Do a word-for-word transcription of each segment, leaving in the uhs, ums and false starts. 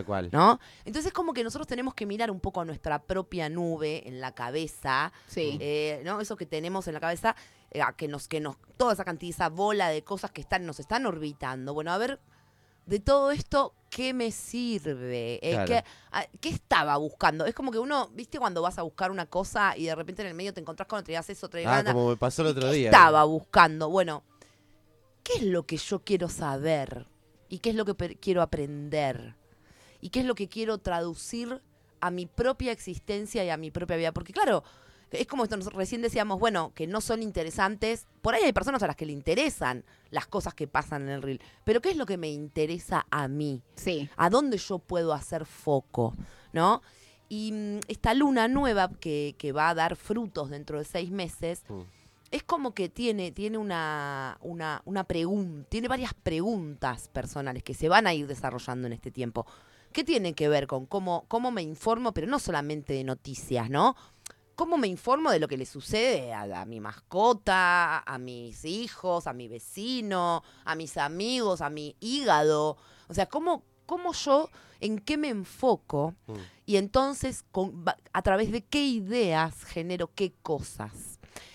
¿Cuál? ¿No? Entonces es como que nosotros tenemos que mirar un poco a nuestra propia nube en la cabeza, Sí. eh, ¿no? Eso que tenemos en la cabeza, eh, que nos, que nos, toda esa cantidad, esa bola de cosas que están, nos están orbitando. Bueno, a ver, de todo esto, ¿qué me sirve? Eh, Claro. ¿qué, a- ¿Qué estaba buscando? Es como que uno, ¿viste cuando vas a buscar una cosa y de repente en el medio te encontrás con otra y haces otra y Ah, anda? como me pasó el ¿Y otro qué día. estaba buscando? Bueno, ¿qué es lo que yo quiero saber? ¿Y qué es lo que per- quiero aprender? ¿Y qué es lo que quiero traducir a mi propia existencia y a mi propia vida? Porque claro, es como esto, nosotros recién decíamos, bueno, que no son interesantes. Por ahí hay personas a las que le interesan las cosas que pasan en el reel. Pero ¿qué es lo que me interesa a mí? Sí. ¿A dónde yo puedo hacer foco? ¿No? Y mm, esta luna nueva que, que va a dar frutos dentro de seis meses, Mm. es como que tiene, tiene una, una, una pregunta, tiene varias preguntas personales que se van a ir desarrollando en este tiempo. ¿Qué tiene que ver con cómo, cómo me informo, pero no solamente de noticias, ¿no? ¿Cómo me informo de lo que le sucede a, a mi mascota, a mis hijos, a mi vecino, a mis amigos, a mi hígado? O sea, ¿cómo, cómo yo, en qué me enfoco? Mm. Y entonces, con, va- a través de qué ideas genero qué cosas.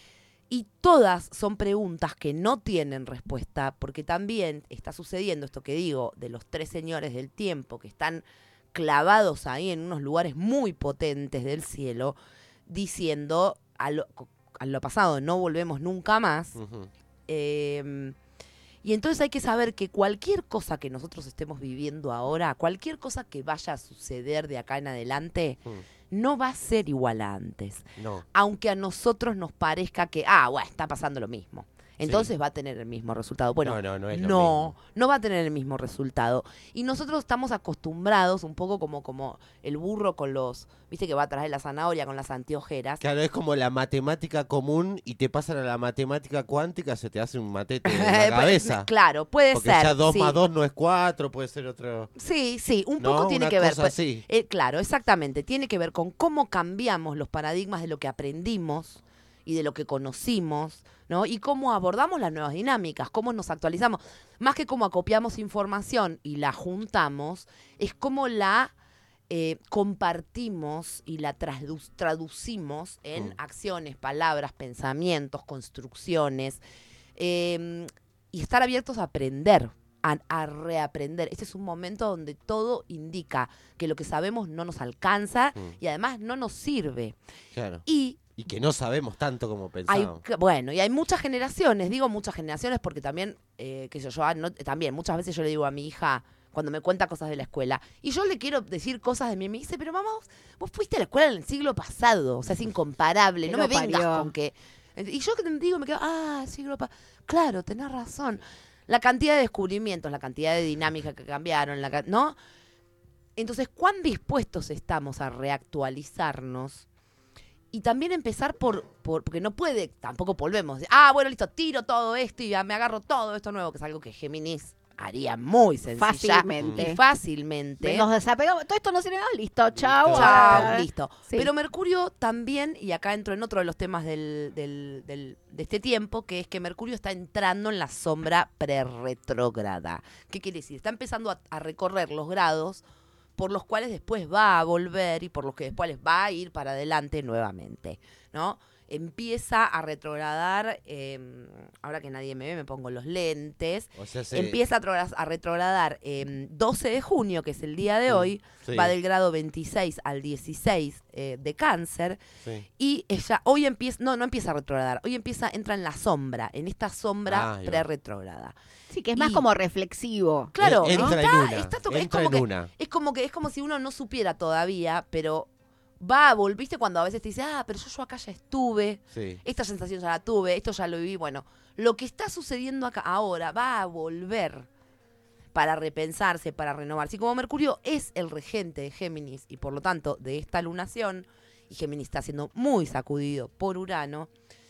Y todas son preguntas que no tienen respuesta, porque también está sucediendo esto que digo de los tres señores del tiempo que están clavados ahí en unos lugares muy potentes del cielo, diciendo a lo, a lo pasado no volvemos nunca más. Ujú. Eh, y entonces hay que saber que cualquier cosa que nosotros estemos viviendo ahora, cualquier cosa que vaya a suceder de acá en adelante, Mm. no va a ser igual a antes. No. Aunque a nosotros nos parezca que, ah, bueno, está pasando lo mismo. Entonces Sí. va a tener el mismo resultado. Bueno, No, no, no es lo no, mismo. no va a tener el mismo resultado. Y nosotros estamos acostumbrados un poco como, como el burro con los, viste que va a traer la zanahoria con las anteojeras. Claro, es como la matemática común y te pasan a la matemática cuántica, se te hace un matete en Eh, la cabeza. Claro, puede Porque ser. ya dos sí. más dos no es cuatro, puede ser otro. Sí, sí, un ¿No? poco tiene Una que ver. cosa pues, así. eh, claro, exactamente. Tiene que ver con cómo cambiamos los paradigmas de lo que aprendimos y de lo que conocimos, ¿no? Y cómo abordamos las nuevas dinámicas, cómo nos actualizamos. Más que cómo acopiamos información y la juntamos, es cómo la eh, compartimos y la tradu- traducimos en Mm. acciones, palabras, pensamientos, construcciones. eh, y estar abiertos a aprender, a, a reaprender. Este es un momento donde todo indica que lo que sabemos no nos alcanza Mm. y además no nos sirve. Claro. Y Y que no sabemos tanto como hay, pensábamos. que- bueno, y hay muchas generaciones, digo muchas generaciones porque también, eh, que yo, yo ah, no- también muchas veces yo le digo a mi hija cuando me cuenta cosas de la escuela, y yo le quiero decir cosas de mí, y me dice, pero mamá, vos, vos fuiste a la escuela en el siglo pasado, o sea, es incomparable, Que no lo me vengas parió. con que... Y yo que te digo, me quedo, ah, siglo pasado, claro, tenés razón. La cantidad de descubrimientos, la cantidad de dinámicas que cambiaron, la, ca- ¿no? Entonces, ¿cuán dispuestos estamos a reactualizarnos? Y también empezar por, por, porque no puede, tampoco volvemos, ah, bueno, listo, tiro todo esto y ya me agarro todo esto nuevo, que es algo que Géminis haría muy sencilla Fácilmente. y fácilmente. Nos desapegamos. Todo esto no sirve más. Listo, chao. Listo. Chao, Ah, listo. sí. Pero Mercurio también, y acá entro en otro de los temas del, del- del- de este tiempo, que es que Mercurio está entrando en la sombra prerretrógrada. ¿Qué quiere decir? Está empezando a, a recorrer los grados por los cuales después va a volver y por los que después les va a ir para adelante nuevamente, ¿no? Empieza a retrogradar, eh, ahora que nadie me ve, me pongo los lentes, O sea, se- empieza a, trogra- a retrogradar eh, doce de junio, que es el día de Mm, hoy, sí, va del grado veintiséis al dieciséis eh, de cáncer, sí. y ella hoy empieza, no, no empieza a retrogradar, hoy empieza, entra en la sombra, en esta sombra Ah, ahí va. pre-retrógrada. Sí, que es más Y- como reflexivo. Claro, Eh, entra está- en una. está to- es entra como en que- una. Es como que es como si uno no supiera todavía, pero va a volver, ¿viste? Cuando a veces te dice, ah, pero yo, yo acá ya estuve, Sí. esta sensación ya la tuve, esto ya lo viví. Bueno, lo que está sucediendo acá ahora va a volver para repensarse, para renovarse. Y como Mercurio es el regente de Géminis y por lo tanto de esta lunación, y Géminis está siendo muy sacudido por Urano,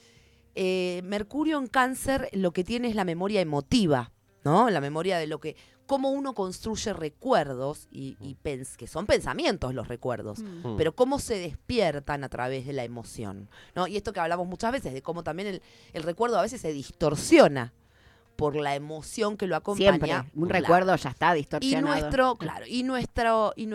eh, Mercurio en Cáncer lo que tiene es la memoria emotiva, ¿no? La memoria de lo que, cómo uno construye recuerdos, y, y pens- que son pensamientos los recuerdos, Mm. Mm. pero cómo se despiertan a través de la emoción, ¿no? Y esto que hablamos muchas veces, de cómo también el, el recuerdo a veces se distorsiona por la emoción que lo acompaña. Siempre. Un Claro. recuerdo ya está Y distorsionado. nuestro, claro, y nuestro, y